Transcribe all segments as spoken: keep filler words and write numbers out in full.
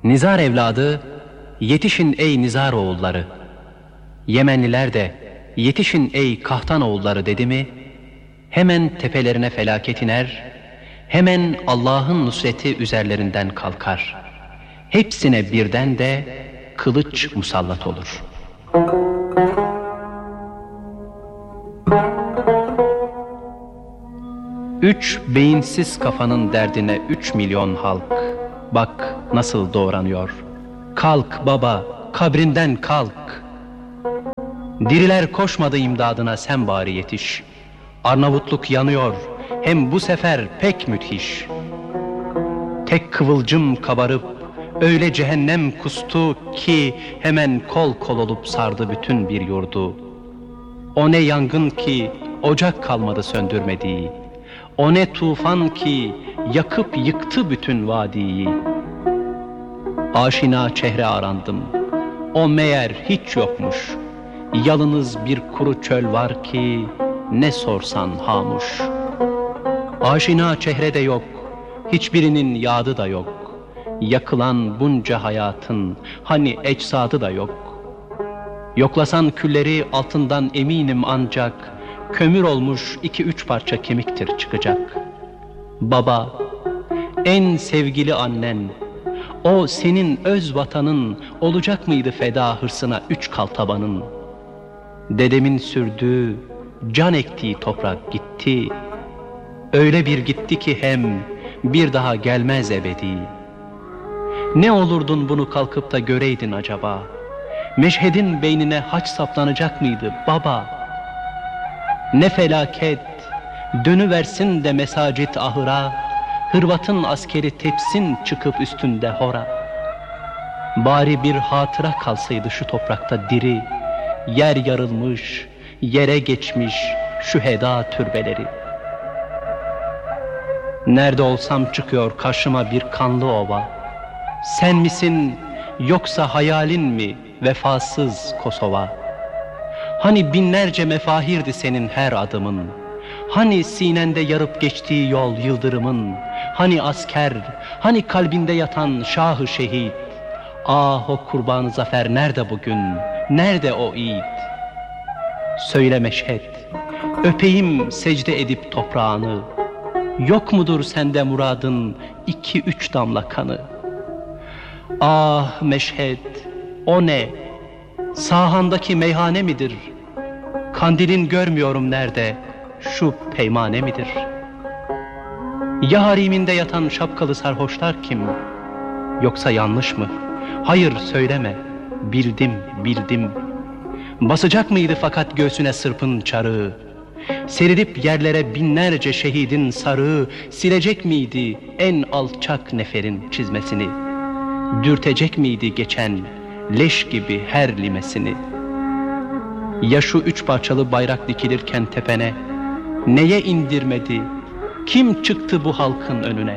Nizar evladı, yetişin ey Nizar oğulları. Yemenliler de yetişin ey Kahtan oğulları dedi mi, hemen tepelerine felaket iner, hemen Allah'ın nusreti üzerlerinden kalkar. Hepsine birden de kılıç musallat olur. Üç beyinsiz kafanın derdine üç milyon halk, bak nasıl doğranıyor. Kalk baba, kabrinden kalk. Diriler koşmadı imdadına, sen bari yetiş. Arnavutluk yanıyor, hem bu sefer pek müthiş. Tek kıvılcım kabarıp öyle cehennem kustu ki hemen kol kol olup sardı bütün bir yurdu. O ne yangın ki ocak kalmadı söndürmediği. O ne tufan ki yakıp yıktı bütün vadiyi. Aşina çehre arandım, o meğer hiç yokmuş. Yalnız bir kuru çöl var ki ne sorsan hamuş. Aşina çehre de yok, hiçbirinin yadı da yok. Yakılan bunca hayatın hani ecsadı da yok. Yoklasan külleri altından eminim ancak kömür olmuş iki üç parça kemiktir çıkacak. Baba, en sevgili annen, o senin öz vatanın olacak mıydı feda hırsına üç kal tabanın? Dedemin sürdüğü, can ektiği toprak gitti. Öyle bir gitti ki hem bir daha gelmez ebedi. Ne olurdun bunu kalkıp da göreydin acaba? Meşhedin beynine haç saplanacak mıydı baba? Ne felaket, dönüversin de mesacit ahıra, Hırvat'ın askeri tepsin çıkıp üstünde hora. Bari bir hatıra kalsaydı şu toprakta diri, yer yarılmış, yere geçmiş şüheda türbeleri. Nerede olsam çıkıyor karşıma bir kanlı ova. Sen misin yoksa hayalin mi vefasız Kosova? Hani binlerce mefahirdi senin her adımın, hani sinende yarıp geçtiği yol yıldırımın, hani asker, hani kalbinde yatan şahı şehit. Ah o kurban-ı zafer nerede bugün, nerede o yiğit? Söyle Meşhed, öpeyim secde edip toprağını. Yok mudur sende muradın iki üç damla kanı? Ah Meşhed, o ne? Sahandaki meyhane midir? Kandilin görmüyorum nerede, şu peymane midir? Ya hariminde yatan şapkalı sarhoşlar kim? Yoksa yanlış mı? Hayır söyleme, bildim bildim. Basacak mıydı fakat göğsüne sırpın çarığı? Serilip yerlere binlerce şehidin sarığı, silecek miydi en alçak neferin çizmesini? Dürtecek miydi geçen leş gibi her limesini? Ya şu üç parçalı bayrak dikilirken tepene, neye indirmedi, kim çıktı bu halkın önüne?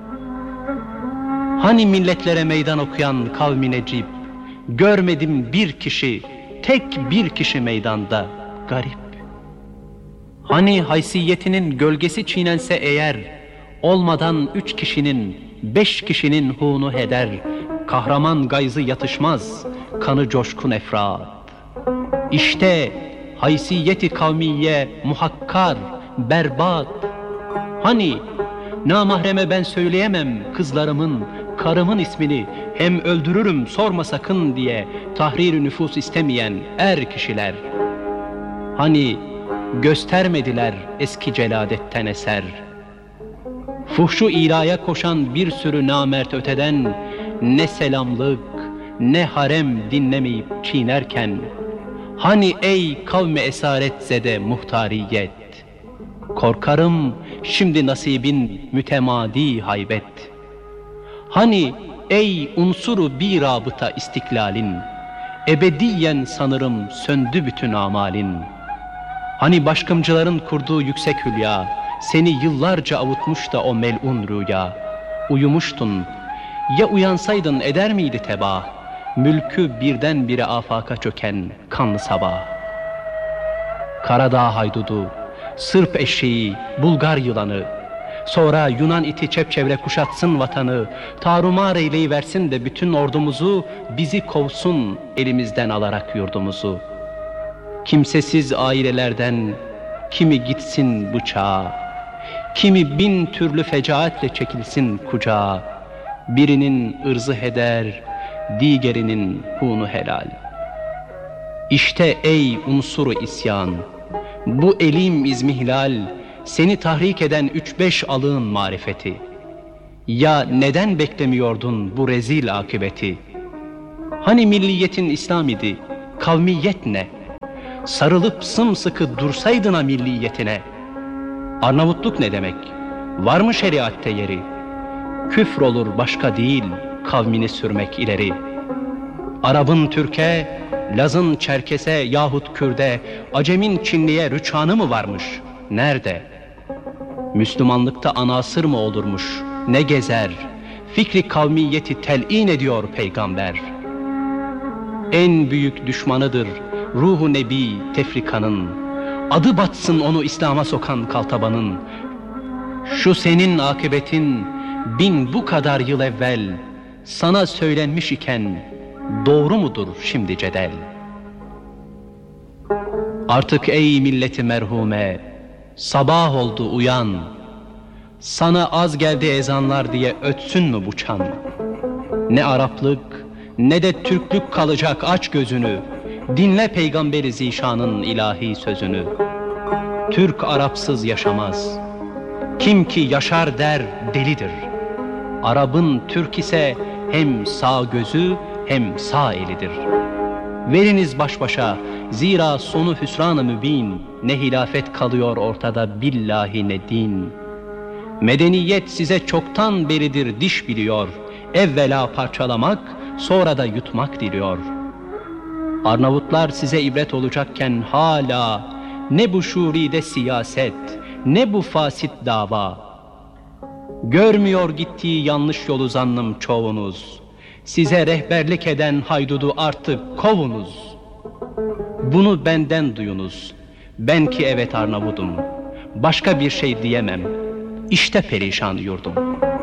Hani milletlere meydan okuyan kavmi Necip, görmedim bir kişi, tek bir kişi meydanda, garip. Hani haysiyetinin gölgesi çiğnense eğer, olmadan üç kişinin, beş kişinin hunu heder, kahraman gayzı yatışmaz, kanı coşkun efrat. İşte haysiyeti kavmiye muhakkar, berbat. Hani namahreme ben söyleyemem kızlarımın, karımın ismini, hem öldürürüm sorma sakın diye tahrir-i nüfus istemeyen er kişiler. Hani göstermediler eski celadetten eser. Fuhşu ilaya koşan bir sürü namert öteden ne selamlık ne harem dinlemeyip çiğnerken, hani ey kavmi esaretzede muhtariyet, korkarım şimdi nasibin mütemadi haybet. Hani ey unsuru bir rabıta istiklalin, ebediyen sanırım söndü bütün amalin. Hani başkımcıların kurduğu yüksek hülya, seni yıllarca avutmuş da o melun rüya. Uyumuştun, ya uyansaydın eder miydi tebah, mülkü birdenbire afaka çöken kanlı sabah. Karadağ haydudu, Sırp eşeği, Bulgar yılanı, Sonra Yunan iti çepçevre kuşatsın vatanı, tarumar eyleyiversin de bütün ordumuzu, bizi kovsun elimizden alarak yurdumuzu. Kimsesiz ailelerden kimi gitsin bıçağa, kimi bin türlü fecaatle çekilsin kucağa. Birinin ırzı heder, diğerinin hunu helal. İşte ey unsuru isyan, bu elim izmihlal, seni tahrik eden üç beş alığın marifeti. Ya neden beklemiyordun bu rezil akıbeti? Hani milliyetin İslam idi, kavmiyet ne? Sarılıp sımsıkı dursaydın ha milliyetine. Arnavutluk ne demek? Var mı şeriatte yeri? Küfür olur başka değil, kavmini sürmek ileri. Arap'ın Türk'e, Laz'ın Çerkes'e yahut Kürt'e, Acem'in Çinli'ye rüçhanı mı varmış? Nerede? Müslümanlıkta anasır mı olurmuş? Ne gezer? Fikri kavmiyeti telin ediyor peygamber. En büyük düşmanıdır ruhu nebi tefrikanın. Adı batsın onu İslam'a sokan kaltabanın. Şu senin akıbetin bin bu kadar yıl evvel sana söylenmiş iken doğru mudur şimdi cedel? Artık ey milleti merhume, sabah oldu uyan. Sana az geldi ezanlar diye ötsün mü bu çan? Ne Araplık ne de Türklük kalacak, aç gözünü. Dinle Peygamberi Zişan'ın ilahi sözünü. Türk Arapsız yaşamaz. Kim ki yaşar der delidir. Arap'ın Türk ise hem sağ gözü hem sağ elidir. Veriniz baş başa, zira sonu hüsran-ı mübin. Ne hilafet kalıyor ortada billahi ne din. Medeniyet size çoktan beridir diş biliyor. Evvela parçalamak, sonra da yutmak diliyor. Arnavutlar size ibret olacakken hala ne bu şuride siyaset, ne bu fasit dava. Görmüyor gittiği yanlış yolu zannım çoğunuz. Size rehberlik eden haydudu artık kovunuz. Bunu benden duyunuz. Ben ki evet Arnavutum, başka bir şey diyemem. İşte perişan yurdum.